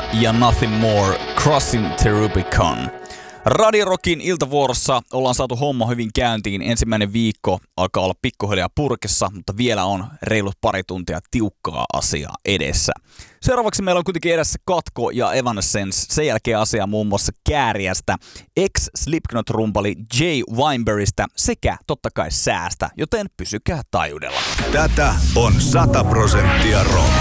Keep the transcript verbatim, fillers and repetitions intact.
ja Nothing More, Crossing the Rubicon. Radio Rockin iltavuorossa ollaan saatu homma hyvin käyntiin. Ensimmäinen viikko alkaa olla pikkuhiljaa purkissa, mutta vielä on reilut pari tuntia tiukkaa asiaa edessä. Seuraavaksi meillä on kuitenkin edessä Katko ja Evanescence. Sen jälkeen asiaa muun muassa Kääriästä, ex-Slipknot-rumpali Jay Weinbergistä sekä totta kai säästä, joten pysykää taajuudella. Tätä on sata prosenttia rock.